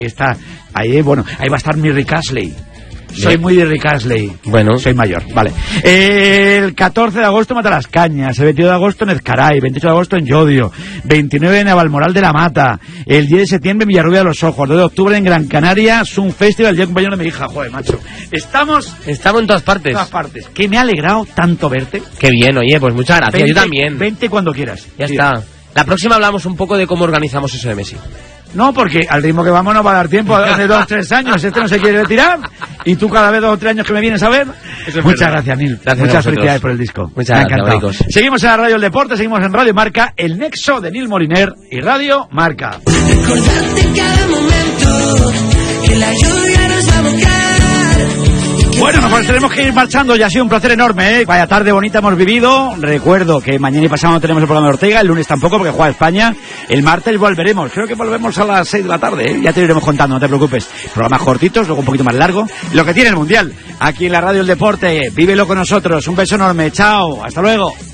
Está ahí, bueno, ahí va a estar mi Rick Astley. Soy muy de Rick Astley. Bueno. Soy mayor, vale. El 14 de agosto Matalascañas, el 22 de agosto en Ezcaray, 28 de agosto en Llodio, 29 en Navalmoral de la Mata, el 10 de septiembre en Villarrubia de los Ojos, 2 de octubre en Gran Canaria, Sun Festival, el día de cumpleaños de mi hija. Joder, macho. Estamos en todas partes. En todas partes. Que me ha alegrado tanto verte. Qué bien, oye, pues muchas gracias. Yo también. Vente cuando quieras. Ya está. La próxima hablamos un poco de cómo organizamos eso de Messi. No, porque al ritmo que vamos no va a dar tiempo. Hace 2 o 3 años este no se quiere retirar y tú cada vez 2 o 3 años que me vienes a ver. Muchas gracias, Nil. Muchas felicidades por el disco. Muchas gracias, Maricos. Seguimos en la Radio del Deporte, seguimos en Radio Marca, el nexo de Nil Moliner y Radio Marca. Recordarte en cada momento que la lluvia nos va a mojar. Bueno, pues tenemos que ir marchando. Ya ha sido un placer enorme, ¿eh? Vaya tarde bonita hemos vivido. Recuerdo que mañana y pasado no tenemos el programa de Ortega, el lunes tampoco porque juega España. El martes volveremos, creo que volvemos a las 6 de la tarde, ¿eh? Ya te lo iremos contando, no te preocupes. Programas cortitos, luego un poquito más largo. Lo que tiene el Mundial, aquí en la Radio del Deporte. Vívelo con nosotros, un beso enorme, chao, hasta luego.